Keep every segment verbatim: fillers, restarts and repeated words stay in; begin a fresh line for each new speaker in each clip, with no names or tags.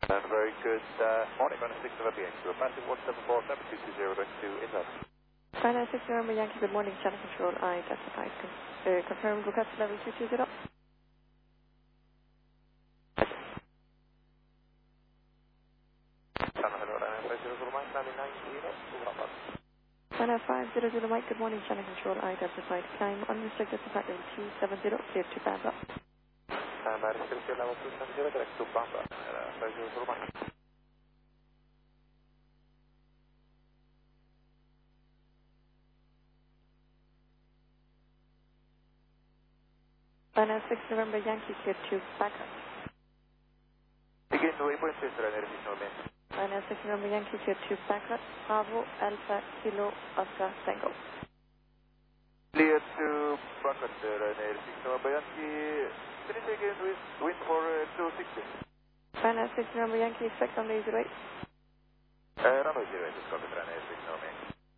And very good uh, morning, Runner six November Yankee. We're passing one seven four seven two two zero going to inlet.
Runner six November Yankee, good morning, channel control, I identified, con uh, confirmed request level two two zero.
Channel hello, Runner five zero zero Mike, landing nine zero, November.
Runner five zero zero Mike, good morning, channel control, I identified, climb unrestricted to level two seven zero, clear to Bamba.
And I restrict level two seven zero direct to Bamba, uh, five zero zero Mike.
Runner six November Yankee, clear to backup.
Begin the waypoint sister, Runner six November.
Runner six November Yankee, clear to backup, Bravo, Alpha, Kilo, Oscar, Tango.
Clear to backup, Runner six November Yankee. Finish again with wind for uh, two sixty.
Runner six November Yankee, expect on laser eight.
Uh, runway zero eight, just copy Runner six November.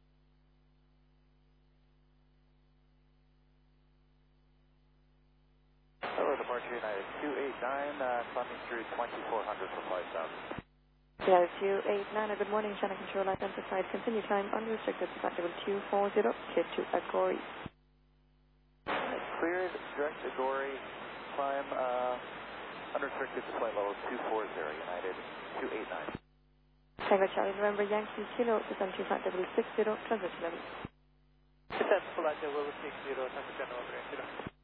Hello, departure United two eight nine, uh, climbing through twenty-four hundred for five thousand.
Yeah, two eight nine, good morning, channel control identified, continue time unrestricted to level two four zero, clear to Agori.
Cleared, direct Agori, climb uh, unrestricted to flight level two four zero, United two eight nine.
Tango Charlie November Yankee, Kilo, descend to flight level six zero, transition level.
Descend to flight level six zero, transition level.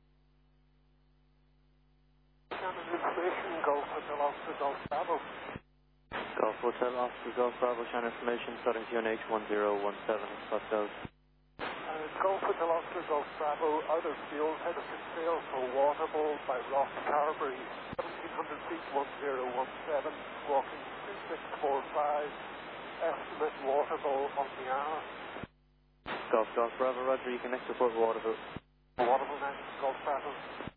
Shannon information, Golf Hotel Oscar, Golf Bravo.
Golf Hotel Oscar, Golf Bravo, Channel information, starting to U N H one zero one seven, spot goes.
Uh, Golf Hotel Oscar, Golf Bravo, out of field, head of sail for Waterball by Ross Carberry, seventeen hundred feet, one zero one seven, walking two six four five, estimate Waterball on the hour.
Golf, Golf Bravo, Roger, you can next report Waterville.
Waterball nine, Golf Bravo.